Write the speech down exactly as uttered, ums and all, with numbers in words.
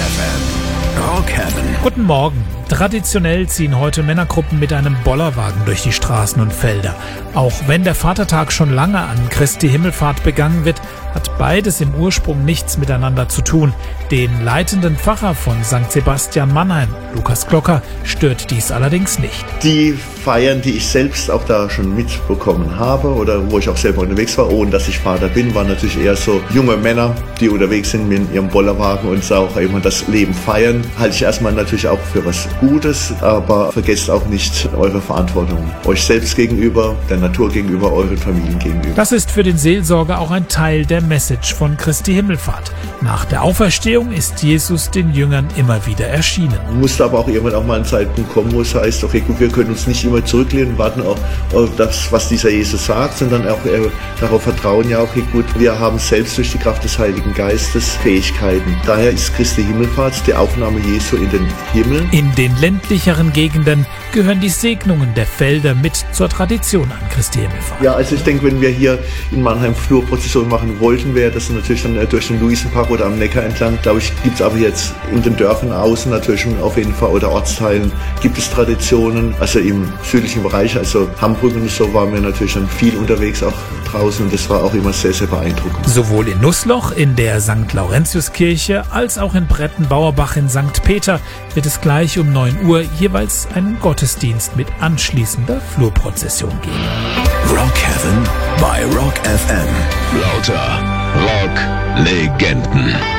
F M. Rock Heaven. Guten Morgen. Traditionell ziehen heute Männergruppen mit einem Bollerwagen durch die Straßen und Felder. Auch wenn der Vatertag schon lange an Christi Himmelfahrt begangen wird, hat beides im Ursprung nichts miteinander zu tun. Den leitenden Pfarrer von Sankt Sebastian Mannheim, Lukas Glocker, stört dies allerdings nicht. Die Feiern, die ich selbst auch da schon mitbekommen habe oder wo ich auch selber unterwegs war, ohne dass ich Vater bin, waren natürlich eher so junge Männer, die unterwegs sind mit ihrem Bollerwagen und auch immer das Leben feiern. Halte ich erstmal natürlich auch für was Gutes, aber vergesst auch nicht eure Verantwortung. Euch selbst gegenüber, der Natur gegenüber, euren Familien gegenüber. Das ist für den Seelsorger auch ein Teil der Message von Christi Himmelfahrt. Nach der Auferstehung ist Jesus den Jüngern immer wieder erschienen. Musste aber auch irgendwann auch mal ein Zeitpunkt kommen, wo es heißt, okay gut, wir können uns nicht immer zurücklehnen und warten auch auf das, was dieser Jesus sagt, sondern auch äh, darauf vertrauen, ja okay gut, wir haben selbst durch die Kraft des Heiligen Geistes Fähigkeiten. Daher ist Christi Himmelfahrt die Aufnahme Jesu in den Himmel. In den ländlicheren Gegenden gehören die Segnungen der Felder mit zur Tradition an Christi Himmelfahrt. Ja, also ich denke, wenn wir hier in Mannheim Flurprozession machen wollten, wäre das natürlich dann durch den Luisenpark oder am Neckar entlang. Glaube ich, gibt es aber jetzt in den Dörfern außen natürlich auf jeden Fall oder Ortsteilen gibt es Traditionen. Also im südlichen Bereich, also Hamburg und so, waren wir natürlich dann viel unterwegs auch draußen und das war auch immer sehr, sehr beeindruckend. Sowohl in Nussloch in der Sankt Laurentiuskirche als auch in Brettenbauerbach in Sankt Peter wird es gleich um neun Uhr jeweils einen Gottesdienst mit anschließender Flurprozession geben. Rock Heaven bei Rock F M. Lauter Rock-Legenden.